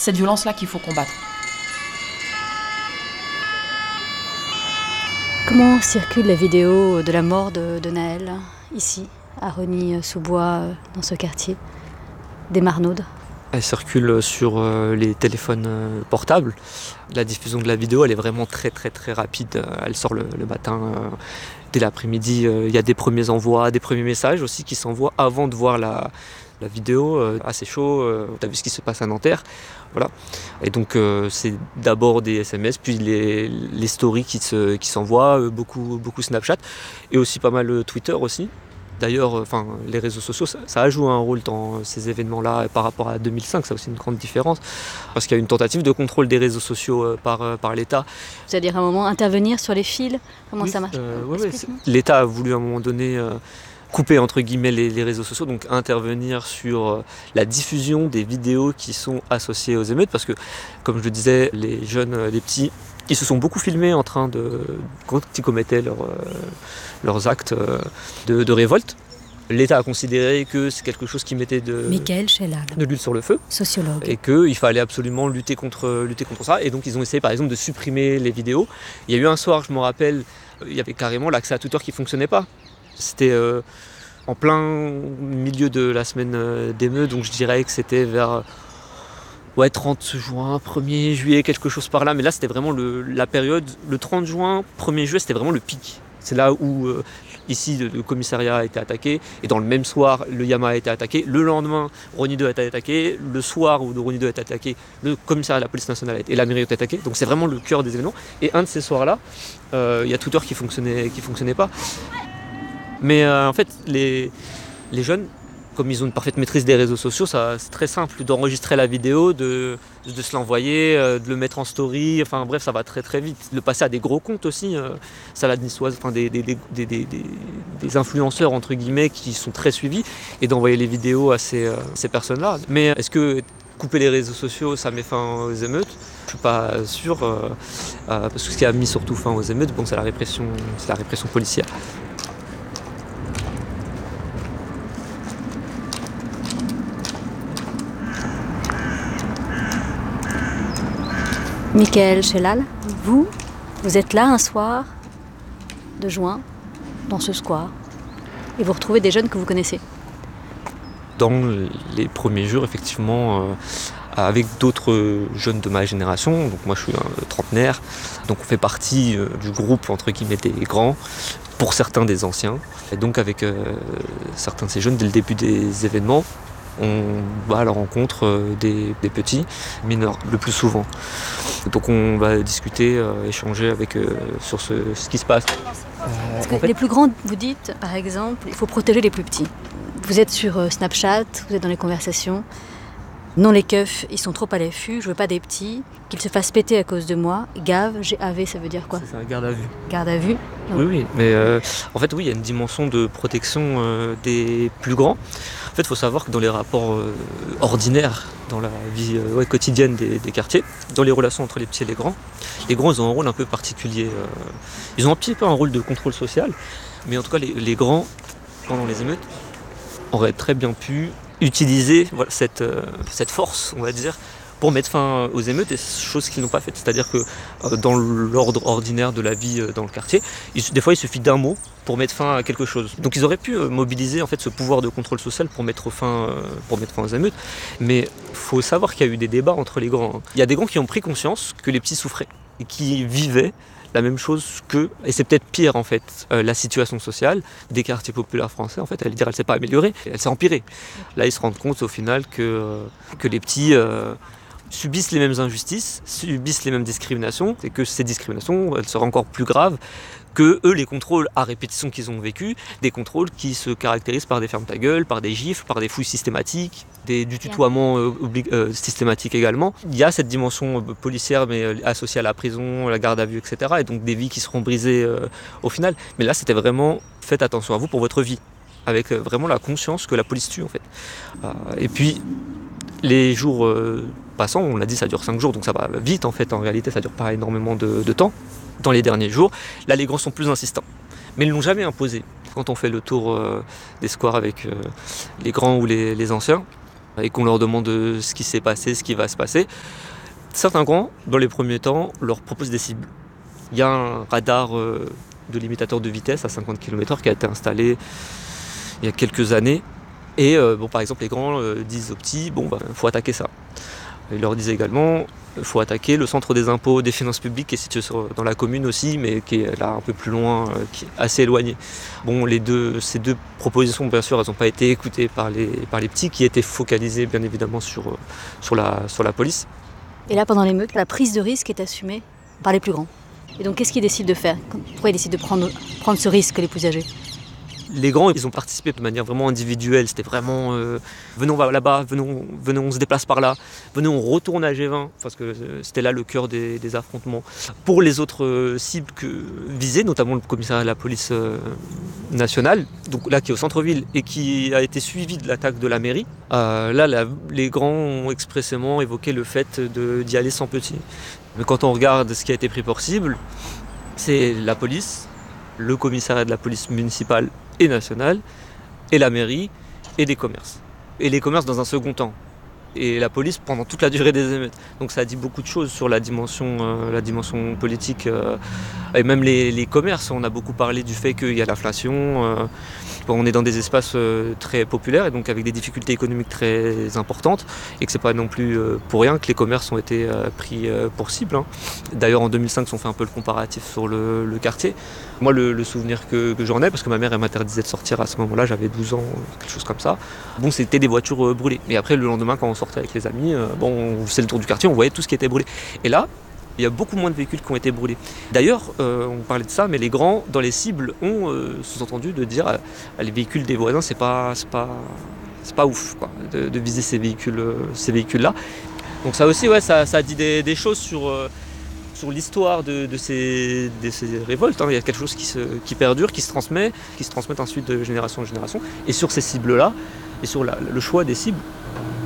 cette violence-là qu'il faut combattre. Comment circulent les vidéos de la mort de Naël, ici, à Rosny-sous-Bois, dans ce quartier des Marnaudes? Elle circule sur les téléphones portables. La diffusion de la vidéo, elle est vraiment très très très rapide. Elle sort le matin, dès l'après-midi. Il y a des premiers envois, des premiers messages aussi qui s'envoient avant de voir la vidéo. C'est chaud, t'as vu ce qui se passe à Nanterre. Voilà. Et donc c'est d'abord des SMS, puis les stories qui s'envoient, beaucoup Snapchat, et aussi pas mal Twitter aussi. D'ailleurs, les réseaux sociaux, ça a joué un rôle dans ces événements-là par rapport à 2005, c'est aussi une grande différence, parce qu'il y a une tentative de contrôle des réseaux sociaux par l'État. C'est-à-dire à un moment intervenir sur les fils, comment ça marche? L'État a voulu à un moment donné couper entre guillemets les réseaux sociaux, donc intervenir sur la diffusion des vidéos qui sont associées aux émeutes, parce que, comme je le disais, les jeunes, les petits, ils se sont beaucoup filmés en train quand ils commettaient leurs actes de révolte. L'État a considéré que c'est quelque chose qui mettait de l'huile sur le feu, sociologue, et qu'il fallait absolument lutter contre ça. Et donc ils ont essayé par exemple de supprimer les vidéos. Il y a eu un soir, je me rappelle, il y avait carrément l'accès à Twitter qui ne fonctionnait pas. C'était en plein milieu de la semaine d'émeutes, donc je dirais que c'était vers 30 juin, 1er juillet, quelque chose par là. Mais là, c'était vraiment la période, le 30 juin, 1er juillet, c'était vraiment le pic. C'est là où, ici, le commissariat a été attaqué. Et dans le même soir, le Yama a été attaqué. Le lendemain, Rosny 2 a été attaqué. Le soir où Rosny 2 a été attaqué, le commissariat de la police nationale et la mairie ont été attaqués. Donc c'est vraiment le cœur des événements. Et un de ces soirs-là, il y a Twitter qui fonctionnait pas. Mais en fait, les jeunes, comme ils ont une parfaite maîtrise des réseaux sociaux, c'est très simple d'enregistrer la vidéo, de se l'envoyer, de le mettre en story, enfin bref, ça va très très vite. De passer à des gros comptes aussi, Salade Niçoise, des influenceurs entre guillemets qui sont très suivis, et d'envoyer les vidéos à ces personnes-là. Mais est-ce que couper les réseaux sociaux, ça met fin aux émeutes? Je suis pas sûr, parce que ce qui a mis surtout fin aux émeutes, c'est la répression policière. Michael Chelal, vous êtes là un soir de juin, dans ce square, et vous retrouvez des jeunes que vous connaissez. Dans les premiers jours, effectivement, avec d'autres jeunes de ma génération, donc moi je suis un trentenaire, donc on fait partie du groupe entre guillemets des grands, pour certains des anciens, et donc avec certains de ces jeunes, dès le début des événements, on va à la rencontre des petits mineurs, le plus souvent. Donc on va discuter, échanger avec sur ce qui se passe. Parce que les plus grands, vous dites, par exemple, il faut protéger les plus petits. Vous êtes sur Snapchat, vous êtes dans les conversations. Non, les keufs, ils sont trop à l'affût, je veux pas des petits, qu'ils se fassent péter à cause de moi. Gave, GAV, ça veut dire quoi? C'est ça, garde à vue. Garde à vue? Oui, mais en fait, oui, il y a une dimension de protection des plus grands. En fait, il faut savoir que dans les rapports ordinaires, dans la vie quotidienne des quartiers, dans les relations entre les petits et les grands, ils ont un rôle un peu particulier. Ils ont un petit peu un rôle de contrôle social, mais en tout cas, les grands, pendant les émeutes, auraient très bien pu utiliser cette force, on va dire, pour mettre fin aux émeutes, et choses qu'ils n'ont pas faites. C'est-à-dire que dans l'ordre ordinaire de la vie dans le quartier, des fois il suffit d'un mot pour mettre fin à quelque chose. Donc ils auraient pu mobiliser en fait ce pouvoir de contrôle social pour mettre fin aux émeutes. Mais il faut savoir qu'il y a eu des débats entre les grands. Il y a des grands qui ont pris conscience que les petits souffraient et qui vivaient la même chose et c'est peut-être pire en fait, la situation sociale des quartiers populaires français, en fait, elle s'est pas améliorée, elle s'est empirée. Là, ils se rendent compte au final que les petits subissent les mêmes injustices, subissent les mêmes discriminations, et que ces discriminations, elles seraient encore plus graves que eux, les contrôles à répétition qu'ils ont vécu, des contrôles qui se caractérisent par des fermes ta gueule, par des gifles, par des fouilles systématiques, du tutoiement systématique également. Il y a cette dimension policière, mais associée à la prison, la garde à vue, etc. Et donc des vies qui seront brisées au final. Mais là, c'était vraiment, faites attention à vous pour votre vie, avec vraiment la conscience que la police tue, en fait. Et puis, les jours passant, on l'a dit, ça dure 5 jours, donc ça va vite, en fait. En réalité, ça dure pas énormément de temps. Dans les derniers jours, là les grands sont plus insistants, mais ils ne l'ont jamais imposé. Quand on fait le tour des squares avec les grands ou les anciens, et qu'on leur demande ce qui s'est passé, ce qui va se passer. Certains grands, dans les premiers temps, leur proposent des cibles. Il y a un radar de limitateur de vitesse à 50 km/h qui a été installé il y a quelques années. Et par exemple, les grands disent aux petits, faut attaquer ça. Ils leur disent également, faut attaquer le centre des impôts des finances publiques qui est situé dans la commune aussi, mais qui est là un peu plus loin, qui est assez éloigné. Ces deux propositions, bien sûr, elles n'ont pas été écoutées par les petits, qui étaient focalisés bien évidemment sur la police. Et là, pendant l'émeute, la prise de risque est assumée par les plus grands. Et donc, qu'est-ce qu'ils décident de faire? Pourquoi ils décident de prendre ce risque, les plus âgés? Les grands, ils ont participé de manière vraiment individuelle. C'était vraiment venons là-bas, venons, on se déplace par là, venons, on retourne à Gévin, parce que c'était là le cœur des affrontements. Pour les autres cibles visées, notamment le commissariat de la police nationale, donc là qui est au centre-ville et qui a été suivi de l'attaque de la mairie, les grands ont expressément évoqué le fait d'y aller sans petits. Mais quand on regarde ce qui a été pris pour cible, c'est la police, le commissariat de la police municipale et nationale, et la mairie, et les commerces. Et les commerces dans un second temps. Et la police pendant toute la durée des émeutes. Donc ça dit beaucoup de choses sur la dimension politique. Et même les commerces, on a beaucoup parlé du fait qu'il y a l'inflation. On est dans des espaces très populaires et donc avec des difficultés économiques très importantes. Et que c'est pas non plus pour rien que les commerces ont été pris pour cible. D'ailleurs en 2005, si on fait un peu le comparatif sur le quartier, moi le souvenir que j'en ai, parce que ma mère elle m'interdisait de sortir à ce moment-là, j'avais 12 ans, quelque chose comme ça. C'était des voitures brûlées. Et après le lendemain quand on sortait avec les amis, on faisait le tour du quartier, on voyait tout ce qui était brûlé. Et là, il y a beaucoup moins de véhicules qui ont été brûlés. D'ailleurs, on parlait de ça, mais les grands, dans les cibles, ont sous-entendu de dire les véhicules des voisins, c'est pas ouf quoi, de viser ces véhicules-là. Donc ça aussi, ça dit des choses sur l'histoire de ces révoltes. Il y a quelque chose qui perdure, qui se transmet ensuite de génération en génération. Et sur ces cibles-là, et sur le choix des cibles,